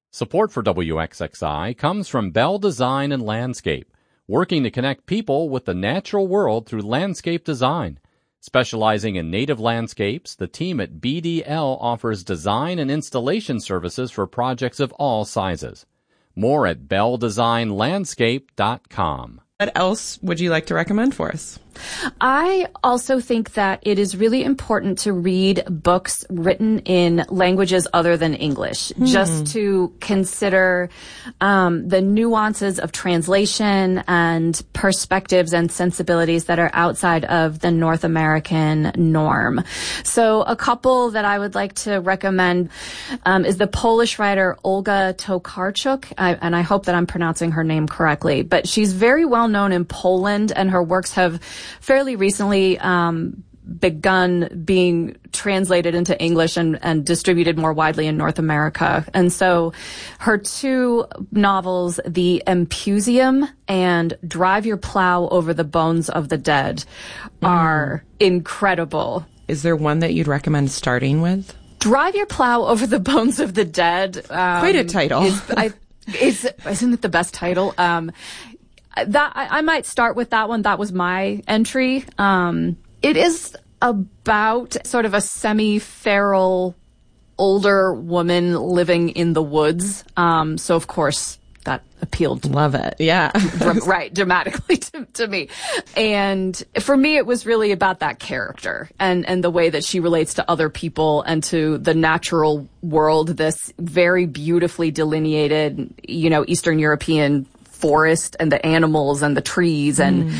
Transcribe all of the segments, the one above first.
Support for WXXI comes from Bell Design and Landscape, working to connect people with the natural world through landscape design. Specializing in native landscapes, the team at BDL offers design and installation services for projects of all sizes. More at belldesignlandscape.com. What else would you like to recommend for us? I also think that it is really important to read books written in languages other than English, just to consider the nuances of translation and perspectives and sensibilities that are outside of the North American norm. So a couple that I would like to recommend is the Polish writer Olga Tokarczuk, and I hope that I'm pronouncing her name correctly, but she's very well known in Poland, and her works have fairly recently begun being translated into English and distributed more widely in North America. And so her two novels, The Empusium and Drive Your Plow Over the Bones of the Dead, are incredible. Is there one that you'd recommend starting with? Drive Your Plow Over the Bones of the Dead. Quite a title. Isn't it the best title? That I might start with that one. That was my entry. It is about sort of a semi-feral older woman living in the woods. So of course that appealed. Love it. Yeah. Right. Dramatically to me. And for me, it was really about that character and the way that she relates to other people and to the natural world, this very beautifully delineated, Eastern European forest and the animals and the trees. And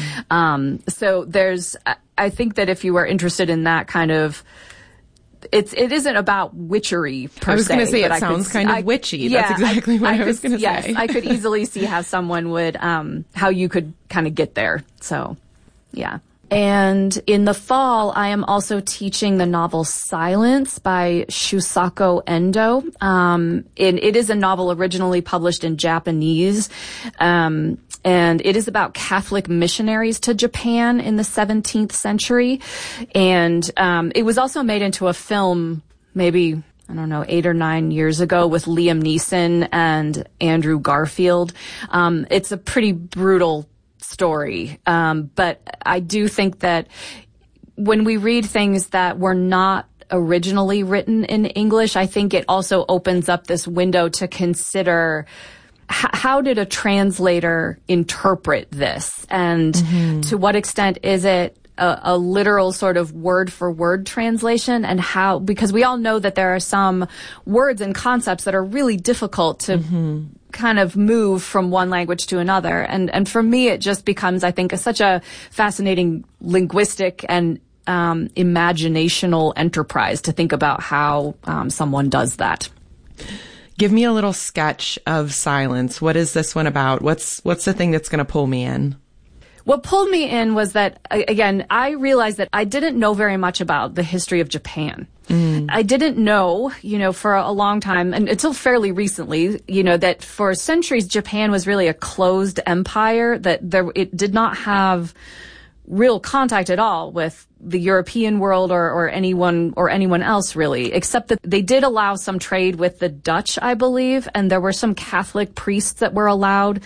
so I think that if you are interested in that kind of, it isn't about witchery per se. I was going to say it sounds kind of witchy. That's exactly what I was going to say. Yes, I could easily see how someone would, how you could kind of get there. So, yeah. And in the fall, I am also teaching the novel Silence by Shusako Endo. It is a novel originally published in Japanese. And it is about Catholic missionaries to Japan in the 17th century. And it was also made into a film maybe, 8 or 9 years ago with Liam Neeson and Andrew Garfield. It's a pretty brutal story. But I do think that when we read things that were not originally written in English, I think it also opens up this window to consider how did a translator interpret this? And to what extent is it a literal sort of word for word translation, and how, because we all know that there are some words and concepts that are really difficult to kind of move from one language to another. And for me, it just becomes, I think, such a fascinating linguistic and imaginational enterprise to think about how someone does that. Give me a little sketch of Silence. What is this one about? What's the thing that's going to pull me in? What pulled me in was that, again, I realized that I didn't know very much about the history of Japan. I didn't know, for a long time, and until fairly recently, that for centuries Japan was really a closed empire, that it did not have real contact at all with the European world or anyone else really, except that they did allow some trade with the Dutch, I believe, and there were some Catholic priests that were allowed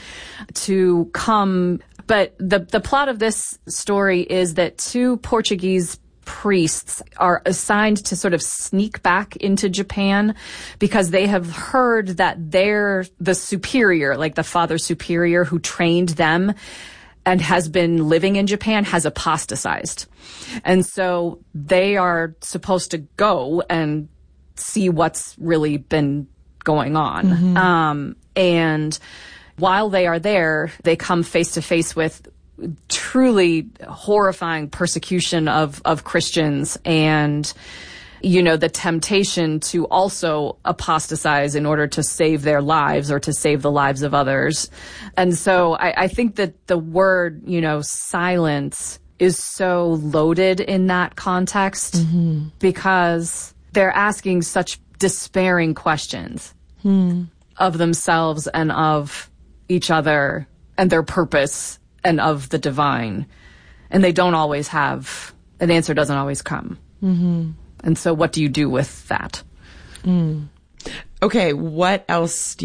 to come. But the plot of this story is that two Portuguese priests are assigned to sort of sneak back into Japan because they have heard that they're the superior, like the father superior who trained them and has been living in Japan, has apostatized. And so they are supposed to go and see what's really been going on. And while they are there, they come face to face with truly horrifying persecution of Christians and, the temptation to also apostatize in order to save their lives or to save the lives of others. And so I think that the word, silence is so loaded in that context because they're asking such despairing questions of themselves and of each other and their purpose and of the divine. And they don't always have, an answer doesn't always come. And so what do you do with that? Okay, what else